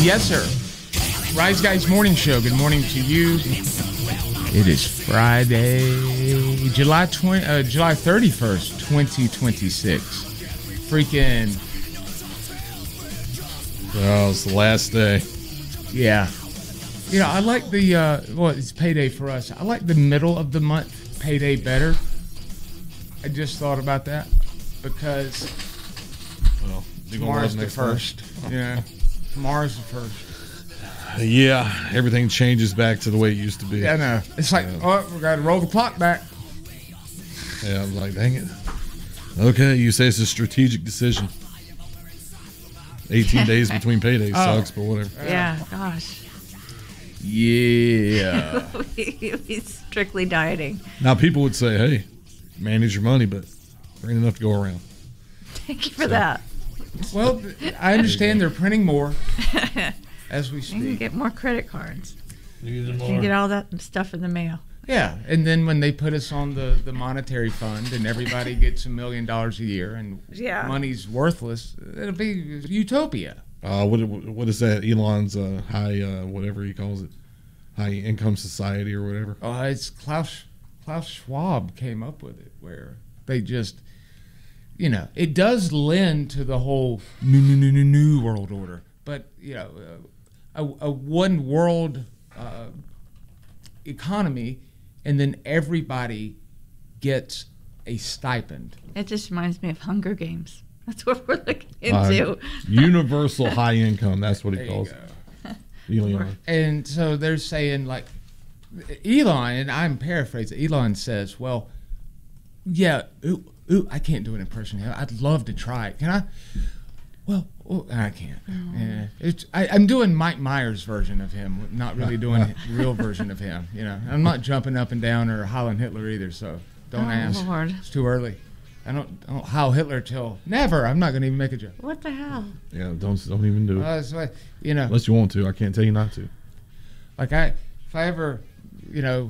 Yes, sir. Rise Guys Morning Show. Good morning to you. It is Friday, July 31st, 2026. Freaking. Oh, it's the last day. Yeah. You know, I like the, it's payday for us. I like the middle of the month payday better. I just thought about that because tomorrow's the first. Yeah. Tomorrow's the first. Yeah, everything changes back to the way it used to be. Yeah, I know. It's like, we got to roll the clock back. Yeah, I'm like, dang it. Okay, you say it's a strategic decision. 18 days between paydays sucks, but whatever. Yeah, gosh. Yeah. He's strictly dieting. Now, people would say, hey, manage your money, but there ain't enough to go around. Thank you for that. Well, I understand they're printing more as we speak. You can get more credit cards. You can get all that stuff in the mail. Yeah, and then when they put us on the monetary fund and everybody gets $1 million a year and money's worthless, it'll be utopia. What is that? Elon's high, whatever he calls it, high income society or whatever. Oh, it's Klaus Schwab came up with it, where they just, you know, it does lend to the whole new world order, but you know, a one world economy, and then everybody gets a stipend. It just reminds me of Hunger Games. That's what we're looking into. Universal high income. That's what he calls it. Elon. And so they're saying, like, Elon, and I'm paraphrasing, Elon says, well, yeah, I can't do an impression of him. I'd love to try it. Can I? Well, I can't. Yeah. I'm doing Mike Myers' version of him, not really doing the real version of him. You know, I'm not jumping up and down or Heiling Hitler either, so don't ask. Lord. It's too early. I don't Heil Hitler till never. I'm not going to even make a joke. What the hell? Yeah, don't even do it. So you know, unless you want to. I can't tell you not to. Like if I ever, you know,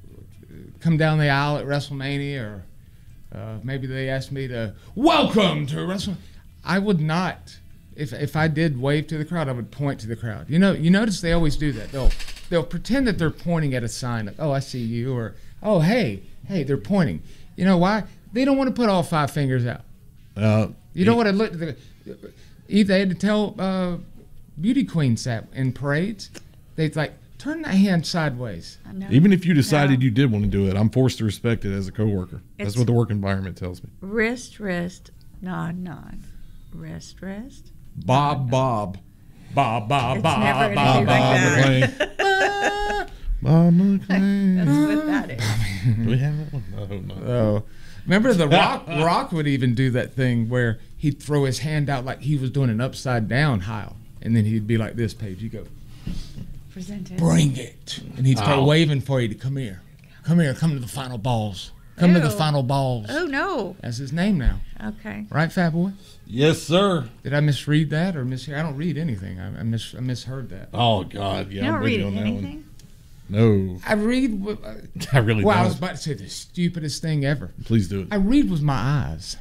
come down the aisle at WrestleMania, or maybe they asked me to welcome to WrestleMania, I would not. If I did wave to the crowd, I would point to the crowd. You know, you notice they always do that. They'll pretend that they're pointing at a sign, like, oh, I see you, or oh, hey, they're pointing. You know why? They don't want to put all 5 fingers out. You don't want to look. They had to tell beauty queens that in parades, they'd like turn that hand sideways. Even if you decided you did want to do it, I'm forced to respect it as a coworker. That's what the work environment tells me. Wrist, nod. Wrist. Bob. Bob. It's never going to be like that. Bob McLean. That's what that is. Do we have that one? No. Oh. Remember the Rock would even do that thing where he'd throw his hand out like he was doing an upside down Heil, and then he'd be like this, Paige. You go, present it. Bring it, and he'd start waving for you to come here, come to the final balls, come to the final balls. Oh no, that's his name now. Okay, right, Fat Boy? Yes, sir. Did I misread that or mishear? I don't read anything. I misheard that. Oh God, yeah, I'm with you on that one. No. I read. I really don't. I was about to say the stupidest thing ever. Please do it. I read with my eyes.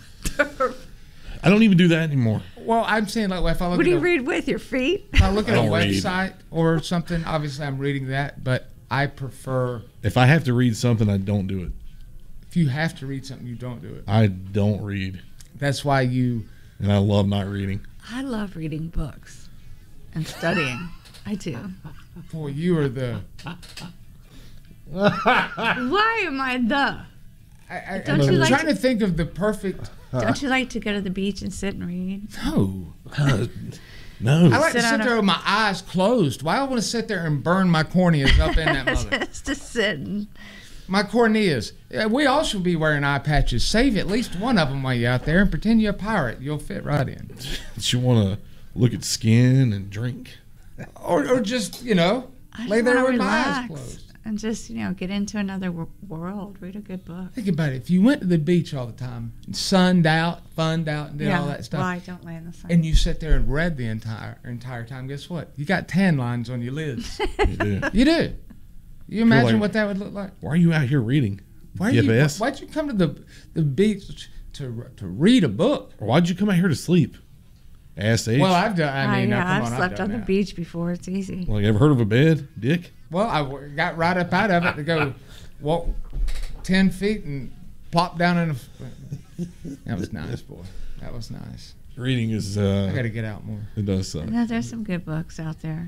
I don't even do that anymore. Well, I'm saying like if I look. What do you read with your feet? If I look at a website or something, obviously I'm reading that, but I prefer. If I have to read something, I don't do it. If you have to read something, you don't do it. I don't read. That's why you. And I love not reading. I love reading books and studying. I do. Boy, you are the. Why am I the? I'm trying to think of the perfect. Don't you like to go to the beach and sit and read? No. No. I like to sit there with my eyes closed. Why do I want to sit there and burn my corneas up in that mother? Just to sit and... My corneas. We all should be wearing eye patches. Save at least one of them while you're out there and pretend you're a pirate. You'll fit right in. You want to look at skin and drink? Or just, you know, lay there with my eyes closed. And just, you know, get into another world. Read a good book. Think about it. If you went to the beach all the time, and sunned out, funned out, and did all that stuff. Right, don't lay in the sun. And you sit there and read the entire time, guess what? You got tan lines on your lids. You do. You do. You imagine what that would look like? Why are you out here reading? Why'd you come to the beach to read a book? Or why'd you come out here to sleep? Ass H. Well, I've done. I mean, now, I've slept on the beach before. It's easy. Like, ever heard of a bed, Dick? Well, I got right up out of it to go walk 10 feet and plop down in a. That was nice, boy. That was nice. Reading is. I got to get out more. It does suck. No, there's some good books out there.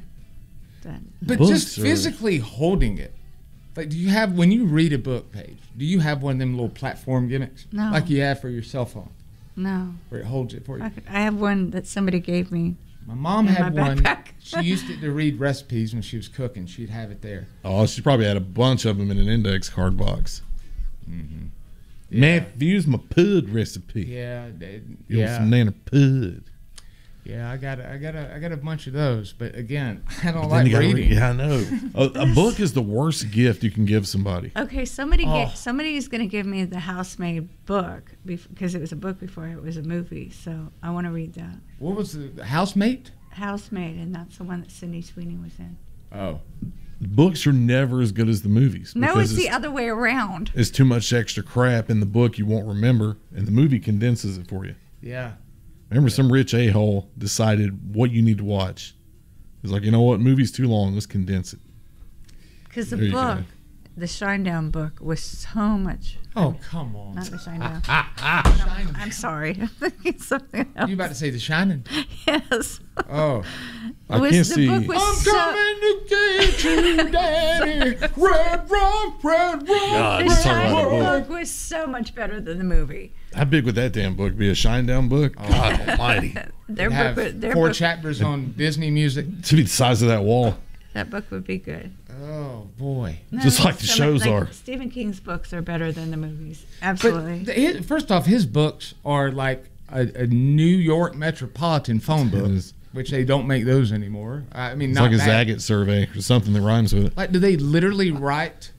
But just physically holding it. Like, do you have, when you read a book, Paige, do you have one of them little platform gimmicks? No. Like you have for your cell phone? No. Where it holds it for you? I have one that somebody gave me. My mom in had my one. backpack. She used it to read recipes when she was cooking. She'd have it there. Oh, she probably had a bunch of them in an index card box. Mm-hmm. Matthew's my pud recipe. Yeah. You want some nanner pud. Yeah, I got a bunch of those, but again, I don't like reading. Yeah, I know. A book is the worst gift you can give somebody. Okay, somebody is going to give me the Housemaid book because it was a book before it was a movie, so I want to read that. What was the Housemate? Housemaid, and that's the one that Sydney Sweeney was in. Oh. Books are never as good as the movies. No, it's the other way around. It's too much extra crap in the book you won't remember, and the movie condenses it for you. Yeah. Remember, some rich a-hole decided what you need to watch. He's like, you know what, movie's too long, let's condense it. Because the book, the Shinedown book, was so much. Oh, come on. Not the Shinedown. No, I'm sorry. I'm thinking something else. You about to say The Shining? Yes. Oh. I can't see. I'm coming to get you, Daddy. Red rum, red rum. The Shining book was so much better than the movie. How big would that damn book be? A Shinedown book? Oh. God almighty. Their four chapters on Disney music. To be the size of that wall. That book would be good. Oh, boy. No, just like the shows are. Stephen King's books are better than the movies. Absolutely. But first off, his books are like a New York metropolitan phone book, which they don't make those anymore. I mean, it's not like a Zagat survey or something that rhymes with it. Like, do they literally write?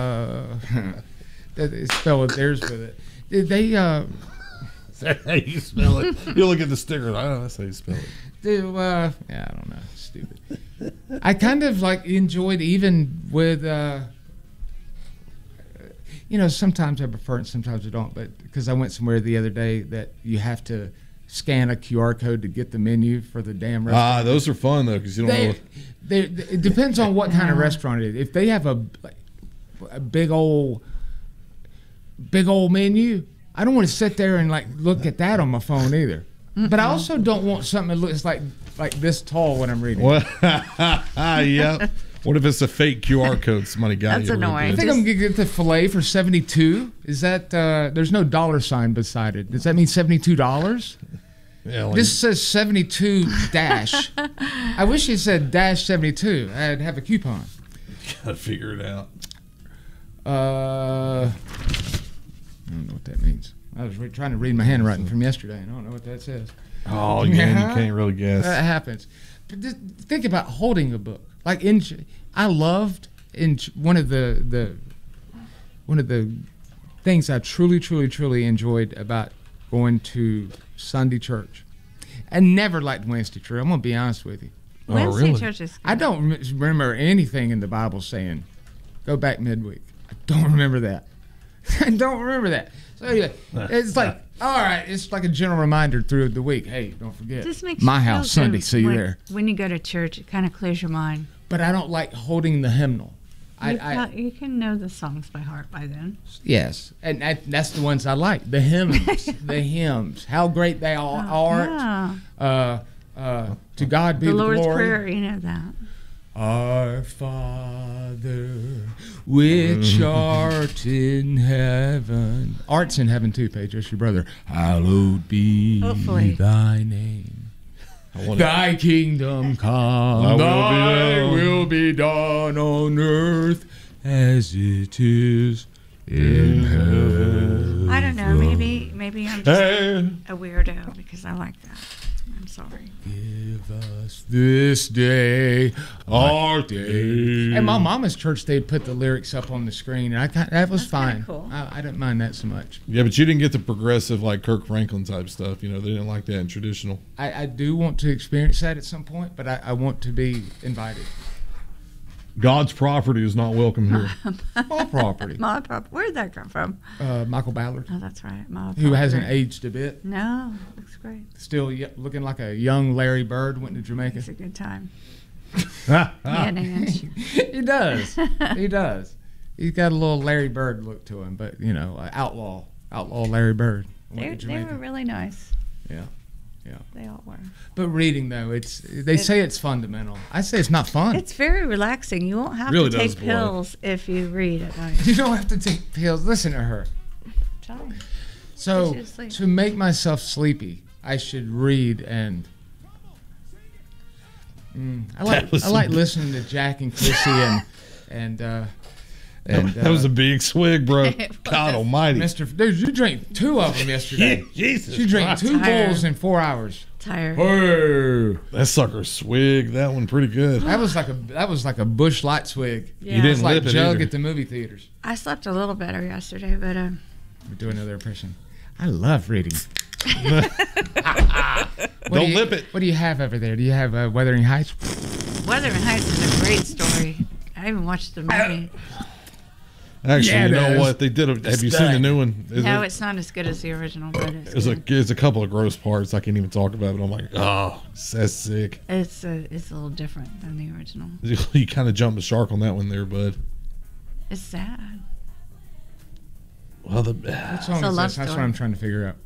Spell it theirs with it. Did they? That's how you spell it. You look at the sticker. I don't know. That's how you spell it. Yeah, I don't know. Stupid. I kind of like enjoyed even with. Sometimes I prefer it, sometimes I don't. But because I went somewhere the other day that you have to scan a QR code to get the menu for the damn restaurant. Those are fun though because you don't know. It depends on what kind of restaurant it is. If they have a big old menu, I don't want to sit there and like look at that on my phone either. Mm-hmm. But I also don't want something that looks like this tall when I'm reading. Well, yeah. What if it's a fake QR code somebody got? That's annoying. I think I'm gonna get the filet for $72. Is that there's no dollar sign beside it? Does that mean $72? Yeah, like, this says 72 dash. I wish it said dash 72. I'd have a coupon. Gotta figure it out. I don't know what that means. I was trying to read my handwriting from yesterday, and I don't know what that says. Oh, yeah, you can't really guess. That happens. But just think about holding a book. Like I loved one of the things I truly enjoyed about going to Sunday church. I never liked Wednesday church. I'm gonna be honest with you. Wednesday church is good. I don't remember anything in the Bible saying, "Go back midweek." I don't remember that. I don't remember that. So anyway, it's like, all right, it's like a general reminder through the week. Hey, don't forget. This makes my house Sunday. See you there. When you go to church, it kind of clears your mind. But I don't like holding the hymnal. You can know the songs by heart by then. Yes, and that's the ones I like. The hymns, the hymns. How great they all are. Yeah. To God be the glory. The Lord's Prayer, you know that. Our Father, which art in heaven. Art's in heaven too, Paige. That's your brother. Hallowed be thy name. Thy kingdom come. Thy will be done on earth as it is in heaven. I don't know. Maybe I'm just a weirdo because I like that. I'm sorry. Give us this day our day. And my mama's church, they put the lyrics up on the screen, and that was fine. Cool. I didn't mind that so much. Yeah, but you didn't get the progressive like Kirk Franklin type stuff. You know, they didn't like that in traditional. I do want to experience that at some point, but I want to be invited. God's property is not welcome here. Small property. Where did that come from? Michael Ballard, Oh, that's right. who hasn't aged a bit. No, looks great. Still looking like a young Larry Bird. Went to Jamaica. It's a good time. And He does. He does. He's got a little Larry Bird look to him, but outlaw Larry Bird. Went to They Jamaica. were really nice. Yeah, yeah. They all were. But reading though, they say it's fundamental. I say it's not fun. It's very relaxing. You won't have Really to does take blow. pills if you read at night. You don't have to take pills. Listen to her. Try. So Just sleep. to make myself sleepy, I should read and. I like listening to Jack and Chrissy and That was a big swig, bro. It God was. almighty. Mr. Dude, you drank 2 of them yesterday. Jesus. You drank Christ. 2 Tired. bowls in 4 hours. Tired. Hey. That sucker swig. That one pretty good. That was like a Busch Light swig. Yeah. You didn't It's like lip it Jug either. at the movie theaters. I slept a little better yesterday, but We're doing another impression. I love reading. Don't lip it. What do you have over there? Do you have Wuthering Heights? Wuthering Heights is a great story. I even watched the movie. Actually, Yeah, you it know is. what? They did. Have you seen the new one? No, it's not as good as the original, but it's good. There's a couple of gross parts I can't even talk about. But I'm like, oh, that's sick. It's a little different than the original. You kind of jumped the shark on that one there, bud. It's sad. Well, What song It's a is love this? That's what story. I'm trying to figure out.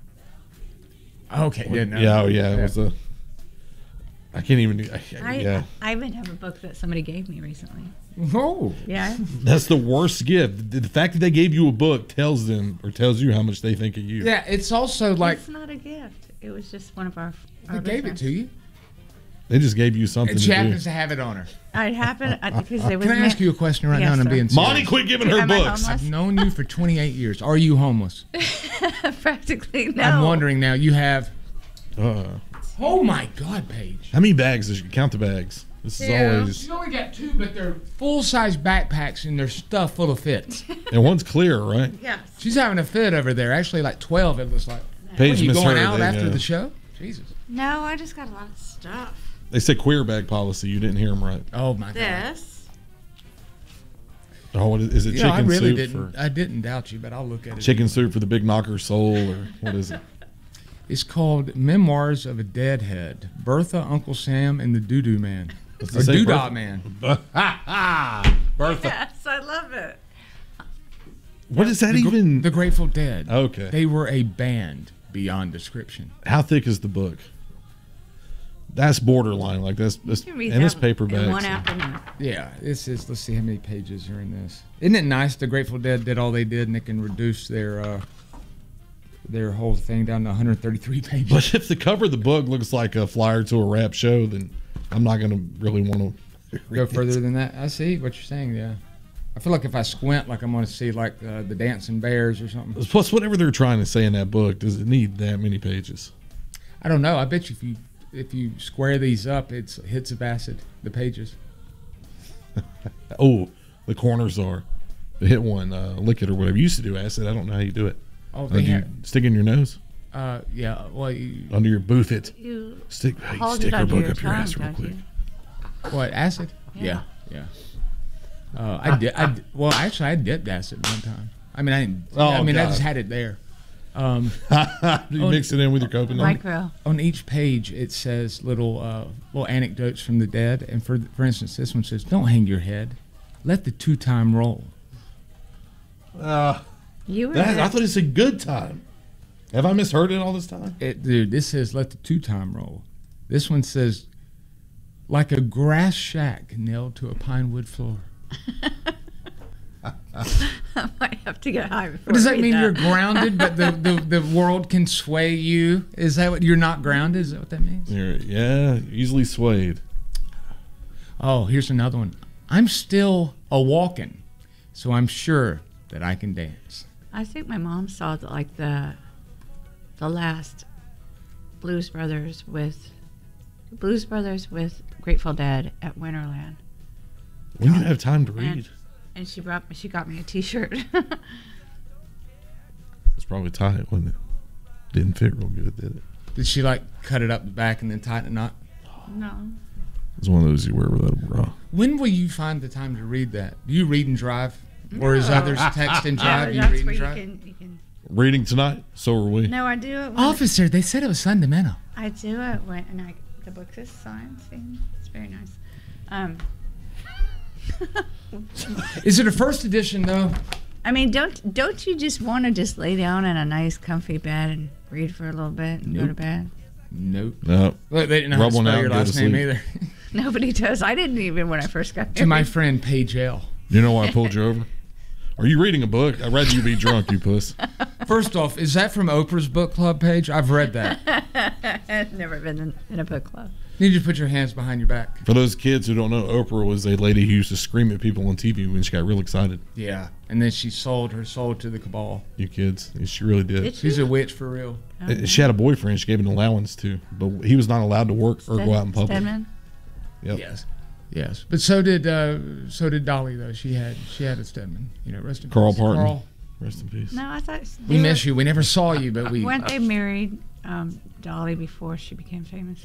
Okay, yeah, no. yeah, oh yeah, it was a. I can't even. Yeah, I even have a book that somebody gave me recently. Oh, Yeah. that's the worst gift. The fact that they gave you a book tells you how much they think of you. yeah. It's also like It's not a gift. It was just one of our they gave it listeners. to you. They just gave you something And to she do. happens to have it on her. It happened because it was. Can I ask you a question right Yes, now? And I'm sir. being Monty, serious. quit giving her Am I books. homeless? I've known you for 28 years. Are you homeless? Practically no. I'm wondering now. You have. Uh, Oh my God, Paige. how many bags did you count the bags? This is Yeah. always. You only got 2, but they're full-size backpacks and they're stuffed full of fits. And one's clear, right? Yes. She's having a fit over there. Actually, like 12. It looks like. Paige What, you misheard. going out they, after the show? Jesus. No, I just got a lot of stuff. They said queer bag policy. You didn't hear them right. Oh my God. This. Oh, what is it? You know, Chicken I really soup didn't. for I didn't doubt you, but I'll look at it. chicken soup for the big knocker soul, or what is it? It's called Memoirs of a Deadhead. Bertha, Uncle Sam, and the Doo-Doo Man. Does Or it say Doodah Bertha? Man. Bertha. Yes, I love it. What is that even? The Grateful Dead. Okay. They were a band beyond description. How thick is the book? That's borderline. Like that's You can read and that this paperback. in one so- afternoon. Yeah, this is. Let's see how many pages are in this. Isn't it nice? The Grateful Dead did all they did, and they can reduce their whole thing down to 133 pages. But if the cover of the book looks like a flyer to a rap show, then I'm not going to really want to Go further than that. I see what you're saying. Yeah, I feel like if I squint, like I'm going to see like the Dancing Bears or something. Plus, whatever they're trying to say in that book, does it need that many pages? I don't know. I bet you if you square these up, it's hits of acid. The pages. Oh, the corners are. Hit one, lick it or whatever. You used to do acid. I don't know how you do it. Oh, Do they you have. stick it in your nose? Yeah. Well, Under your booth it. You Stick hold stick it her under book your up your tongue, ass real don't quick. you? what acid? Yeah. Yeah. I did. Well, actually, I dipped acid one time. I mean, I didn't. Oh, I mean, I God. just had it there. You mix it in with your coconut. Micro. On each page, it says little anecdotes from the dead, and for instance, this one says, "Don't hang your head, let the 2-time roll." You were I thought it's a good time. Have I misheard it all this time? Dude, this says, "Let the 2-time roll." This one says, "Like a grass shack nailed to a pine wood floor." I might have to get high before. Does I that read mean you're grounded, but the world can sway you? Is that what you're not grounded? Is that what that means? Yeah, easily swayed. Oh, here's another one. I'm still a walking, so I'm sure that I can dance. I think my mom saw the last Blues Brothers with Grateful Dead at Winterland, When you have time to read, and she got me a T-shirt. it's probably tight, wasn't it? Didn't fit real good, did it? Did she like cut it up the back and then tighten a knot? No. It's one of those you wear without a bra. When will you find the time to read that? Do you read and drive? Or is others text and drive? You That's read where and drive? you can. Reading tonight, so are we. No, I do it. When Officer, they said it was fundamental. I do it when the book is signed. See? It's very nice. Is it a first edition though? I mean, don't you just want to just lay down in a nice, comfy bed and read for a little bit and go to Nope. bed? Nope. No. Well, they didn't know how Rub to one spell out your and go last to name sleep. either. Nobody does. I didn't even when I first got To my married. friend Paige L. You know why I pulled you over? Are you reading a book? I'd rather you be drunk, you puss. First off, is that from Oprah's book club page? I've read that. I've never been in a book club. Need you to put your hands behind your back. For those kids who don't know, Oprah was a lady who used to scream at people on TV when she got real excited. Yeah. And then she sold her soul to the cabal. You kids. She really did. Did She's a witch for real. She had a boyfriend she gave an allowance to, but he was not allowed to work or go out in public. Stedman? Yep. Yes. But so did Dolly though. She had a Stedman. You know, rest in Carl peace. Parton. Carl, Rest in peace. No, I thought we miss you. We never saw you, but we. Weren't they married, Dolly, before she became famous?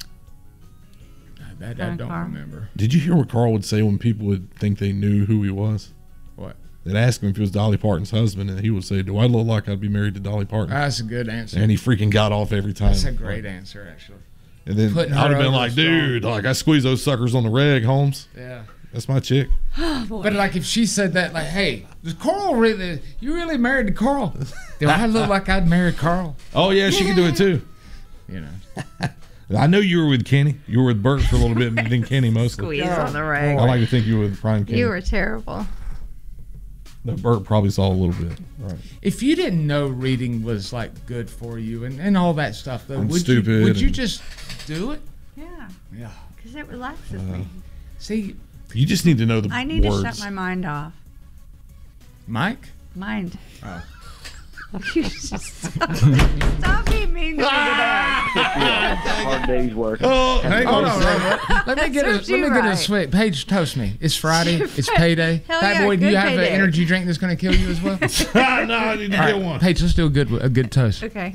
That I don't Carl? remember. Did you hear what Carl would say when people would think they knew who he was? What? They'd ask him if he was Dolly Parton's husband, and he would say, "Do I look like I'd be married to Dolly Parton?" That's a good answer. And he freaking got off every time. That's a great answer, actually. And then Putting I'd her have been over like, strong. "Dude, like I squeeze those suckers on the reg, Holmes. Yeah. That's my chick." Oh, boy. But like if she said that, like, hey, does Carl really? You really married to Carl? Do I look like I'd marry Carl? Oh yeah, she can do it too. You know. I know you were with Kenny. You were with Bert for a little bit, but then Kenny mostly. Squeeze on the rag. I like to think you were with Prime Kenny. You were terrible. No, Bert probably saw a little bit. Right. If you didn't know reading was like good for you and all that stuff, though, I'm would stupid you and- just do it? Yeah, Yeah. because it relaxes me. See, You just need to know the I need words. to shut my mind off. Mike. Mind. Oh. You just stop being mean to me today. Hard day's work. Oh, hang Hold on. on, Robert. Let me get a serves you let me get a right. sweet. Paige, toast me. It's Friday. It's payday. Hell Fat yeah, boy, do you good have payday. an energy drink that's going to kill you as well? No, I need to All get right, one. Paige, let's do a good toast. Okay.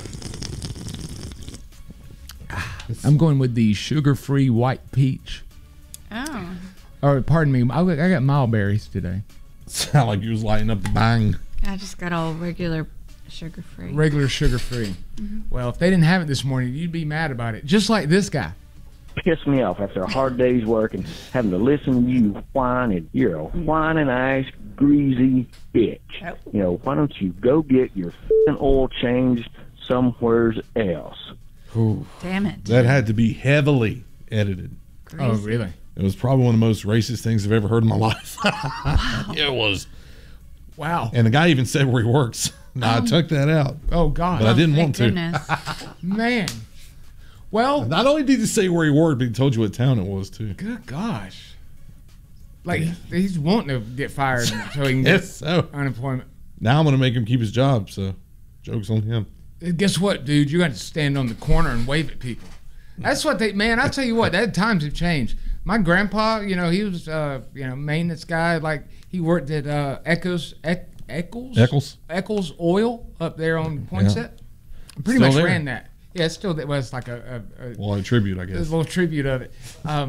I'm going with the sugar-free white peach. Oh. Or pardon me, I got mulberries today. Sound like you was lighting up the bang. I just got all regular sugar-free. Regular sugar-free. Well, if they didn't have it this morning, you'd be mad about it. Just like this guy. Piss me off after a hard day's work and having to listen to you whine, and you're a whining ass greasy bitch. You know, why don't you go get your f***ing oil changed somewhere else? Ooh, Damn it. that had to be heavily edited. Oh, Crazy. really? It was probably one of the most racist things I've ever heard in my life. Yeah, it was. Wow. And the guy even said where he works. Now, I took that out, Oh, God. but I didn't Thank want to. goodness. Man. Well, Not only did he say where he worked, but he told you what town it was, too. good gosh. Like, he's wanting to get fired so he can get Yes, so unemployment. now I'm going to make him keep his job, so joke's on him. Guess what, dude? You're going to stand on the corner and wave at people. That's what they, man, I'll tell you what, that times have changed. My grandpa, you know, he was, maintenance guy. Like, he worked at Eccles Oil up there on Poinsett. Pretty Still much there. ran that. Yeah, it's still, it was like a Well, a tribute, I a guess. little tribute of it.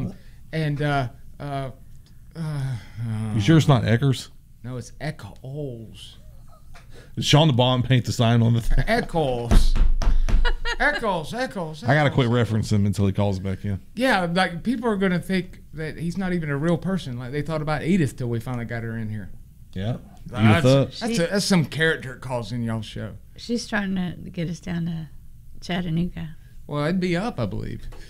You sure it's not Eckers? No, it's Eccles. Did Sean the Bomb paint the sign on the thing? Eccles. Eccles. I got to quit referencing him until he calls back in. Yeah, like people are gonna think that he's not even a real person. Like they thought about Edith till we finally got her in here. Yeah. That's some character it calls in y'all's show. She's trying to get us down to Chattanooga. Well, it'd be up, I believe.